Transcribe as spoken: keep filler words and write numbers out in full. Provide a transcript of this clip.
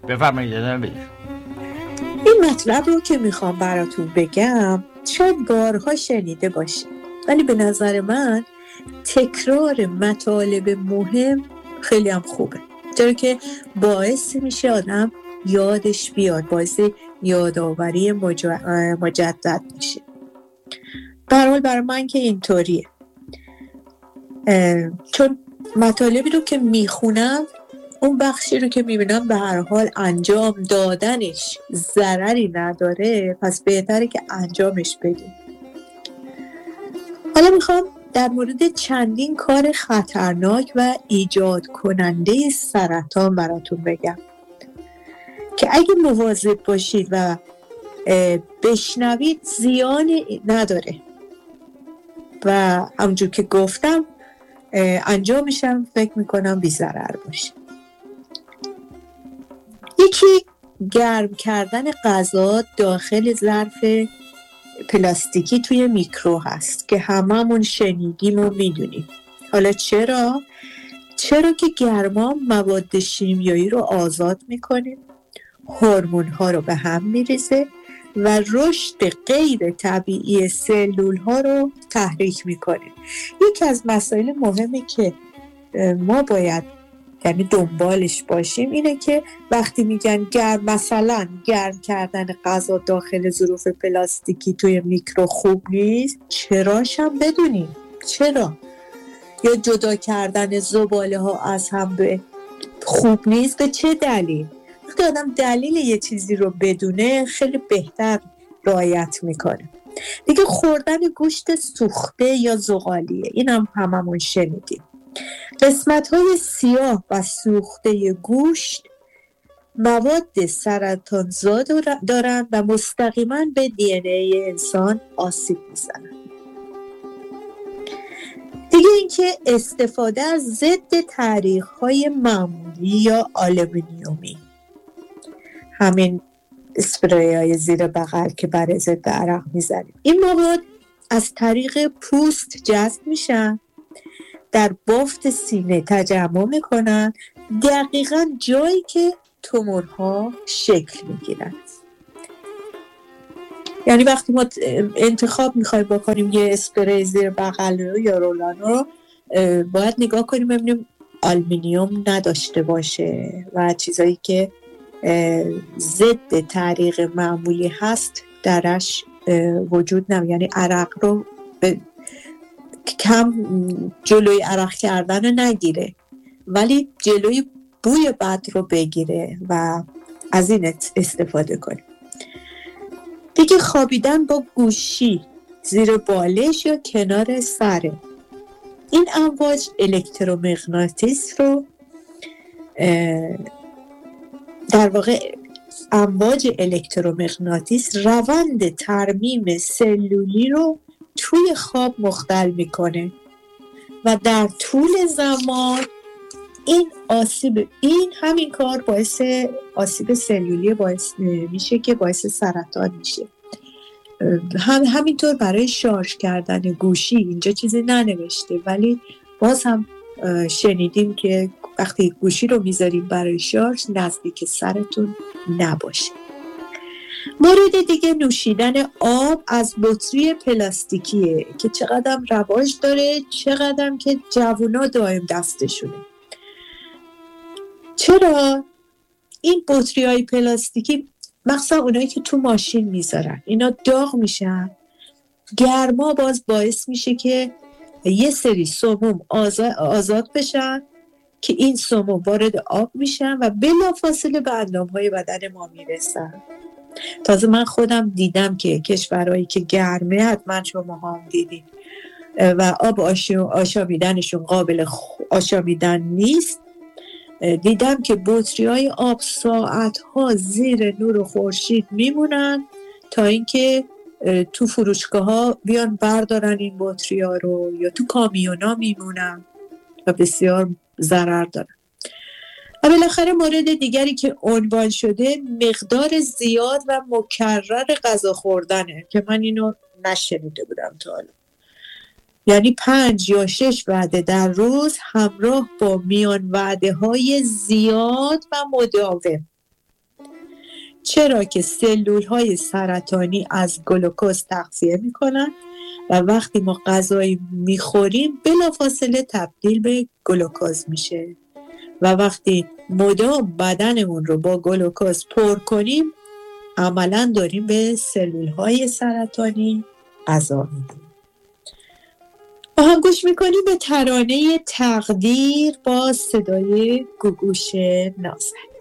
بفرمایید. بگید. این مطلب رو که میخوام براتون بگم شاید بارها شنیده باشید، ولی به نظر من تکرار مطالب مهم خیلی هم خوبه، چرا که باعث میشه آدم یادش بیاد، باعث یادآوری مجدد میشه. به هر حال برای من که اینطوریه، چون مطالبی رو که میخونم اون بخشی رو که میبینم به هر حال انجام دادنش ضرری نداره، پس بهتره که انجامش بدیم. حالا میخوام در مورد چندین کار خطرناک و ایجاد کننده سرطان براتون بگم که اگه مواظب باشید و بشنوید زیانی نداره و همونجور که گفتم انجامش هم فکر میکنم بی ضرر باشه. یکی گرم کردن غذا داخل ظرف پلاستیکی توی میکرو هست که هممون شنیدیم و میدونیم. حالا چرا؟ چرا که گرما مواد شیمیایی رو آزاد میکنه، هورمون ها رو به هم میریزه و رشد غیر طبیعی سلول ها رو تحریک میکنه. یکی از مسائل مهمی که ما باید یعنی دنبالش باشیم اینه که وقتی میگن گرم مثلا گرم کردن غذا داخل ظروف پلاستیکی توی میکرو خوب نیست، چراش هم بدونیم چرا. یا جدا کردن زباله ها از هم به خوب نیست، به چه دلیل؟ وقتی آدم دلیل یه چیزی رو بدونه خیلی بهتر رعایت میکنه. دیگه خوردن گوشت سوخته یا زغالیه، این هم هممون شنیدیم. قسمت‌های سیاه و سوخته گوشت مواد سرطانزا دارن و مستقیما به دی ان ای انسان آسیب میزنن. دیگه اینکه استفاده از ضد تحریق‌های معمولی یا آلومینیومی، همین اسپری‌های زیر بغل که برای ضد عرق میزنیم، این مواد از طریق پوست جذب میشن، در بافت سینه تجمع میکنن، دقیقاً جایی که تومورها شکل میگیرن. یعنی وقتی ما انتخاب میخوایم بکنیم یه اسپری زیر بغل رو یا رولان رو، باید نگاه کنیم ببینیم آلومینیوم نداشته باشه و چیزایی که ضد تحریق معمولی هست درش وجود نمیاره، یعنی عرق رو به کم جلوی عرق کردن رو نگیره ولی جلوی بوی بد رو بگیره و از این استفاده کنیم. دیگه خوابیدن با گوشی زیر بالش یا کنار سره، این امواج الکترومغناطیس رو در واقع امواج الکترومغناطیس روند ترمیم سلولی رو توی خواب مختل میکنه و در طول زمان این آسیب این همین کار باعث آسیب سلولی باعث میشه که باعث سرطان میشه. هم همینطور برای شارژ کردن گوشی اینجا چیزی ننوشته ولی باز هم شنیدیم که وقتی گوشی رو میذاریم برای شارژ نزدیک سرتون نباشه. مورد دیگه نوشیدن آب از بطری پلاستیکیه که چقدر رواج داره، چقدر که جوونا دائم دستشونه. چرا؟ این بطری های پلاستیکی مخصوصا اونایی که تو ماشین میذارن اینا داغ میشن، گرما باز باعث میشه که یه سری سموم آزاد, آزاد بشن که این سموم وارد آب میشن و بلافاصله به اندامهای بدن ما میرسن. تازه من خودم دیدم که کشورهایی که گرمه حتما شما هم دیدید و آب آشامیدنشون قابل آشامیدن نیست، دیدم که بطری های آب ساعت ها زیر نور خورشید میمونن تا اینکه تو فروشگاه ها بیان بردارن این بطری ها رو، یا تو کامیون ها میمونن و بسیار ضرر دارن. و بالاخره مورد دیگری که عنوان شده مقدار زیاد و مکرر غذا خوردنه که من اینو نشنیده بودم تا حالا. یعنی پنج یا شش وعده در روز همراه با میان وعده های زیاد و مداوم. چرا که سلول های سرطانی از گلوکوز تغذیه میکنن و وقتی ما غذایی میخوریم بلافاصله تبدیل به گلوکوز میشه و وقتی مدام بدنمون رو با گلوکوز پر کنیم عملاً داریم به سلول های سرطانی غذا میدیم. با هم گوش میکنیم به ترانه تقدیر با صدای گوگوش نازک.